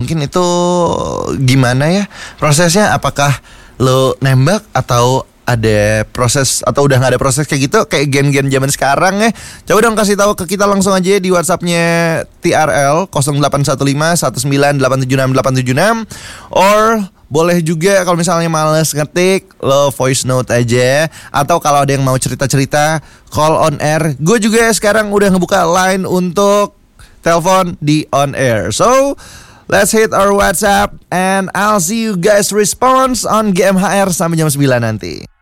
mungkin itu gimana ya prosesnya? Apakah lo nembak atau ada proses atau udah nggak ada proses kayak gitu kayak gen-gen zaman sekarang ya? Coba dong kasih tahu ke kita langsung aja di WhatsApp-nya TRL 081519876876 or boleh juga kalau misalnya males ngetik lo voice note aja atau kalau ada yang mau cerita-cerita call on air. Gue juga sekarang udah ngebuka line untuk telepon di on air. So let's hit our WhatsApp and I'll see you guys response on GMHR sampai jam 9 nanti.